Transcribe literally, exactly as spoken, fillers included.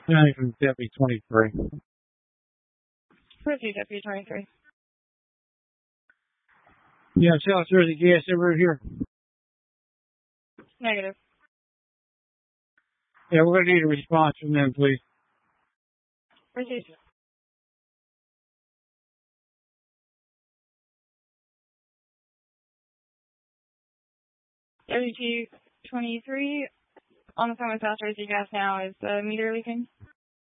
County from Deputy twenty-three. Proceed, Deputy twenty-three. Yeah, South Jersey gas ever here? Negative. Yeah, we're going to need a response from them, please. Proceed. Deputy twenty-three, on the phone with South Jersey Gas now. Is the meter leaking?